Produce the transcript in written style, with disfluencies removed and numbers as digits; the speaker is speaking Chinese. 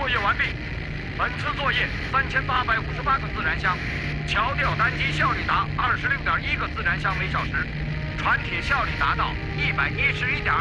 作业完毕。本次作业3858个自然箱，桥吊单机效率达26.1个自然箱每小时，船体效率达到111.2